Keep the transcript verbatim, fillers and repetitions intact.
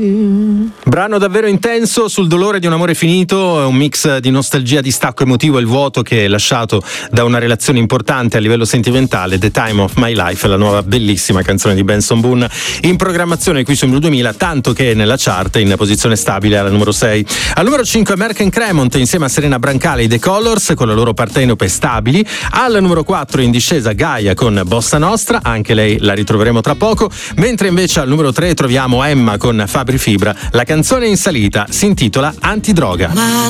Brano davvero intenso sul dolore di un amore finito, è un mix di nostalgia, distacco emotivo e il vuoto che è lasciato da una relazione importante a livello sentimentale. The Time of My Life, la nuova bellissima canzone di Benson Boone in programmazione qui su M duemila, tanto che nella chart in posizione stabile alla numero sei. Al numero cinque Merck and Cremont insieme a Serena Brancale, i The Colors con la loro Partenope Stabili. Al numero quattro in discesa Gaia con Bossa Nostra, anche lei la ritroveremo tra poco, mentre invece al numero tre troviamo Emma con Fabri Fibra. La canzone in salita si intitola Antidroga. My